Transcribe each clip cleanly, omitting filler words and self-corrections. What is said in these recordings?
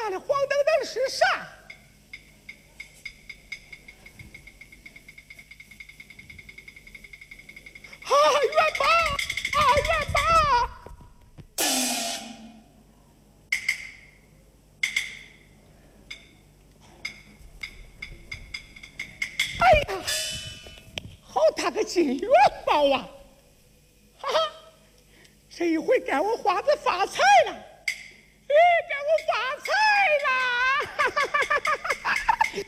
那里黄澄澄是啥？元宝元宝！哎呀，好大个金元宝啊！哈哈，这一回该我花子发财了！哎，该我发财了！哈哈哈哈哈！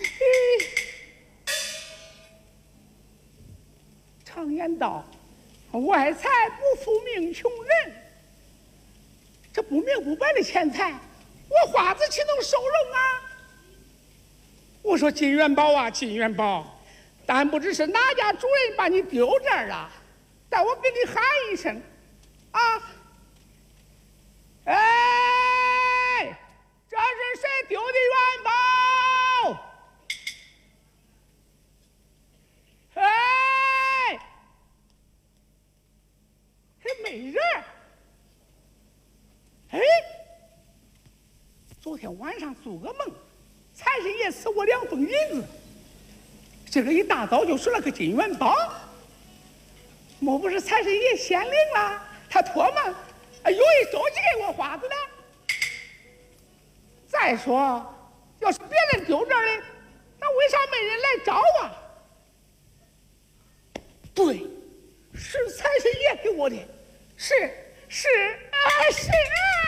常言道，外财不负命穷人。这不明不白的钱财，我花子岂能收容啊？我说金元宝啊，金元宝，但不知是哪家主人把你丢这儿了，待我给你喊一声啊！哎，这是谁丢的元宝？哎，这没人。哎，昨天晚上做个梦，财神爷赐我2封银子，今儿一大早就说了个金元宝，莫不是财神爷显灵了？他托梦，有意收集给我花子的。再说，要是别人丢这儿的，那为啥没人来找啊？对，是财神爷给我的，是。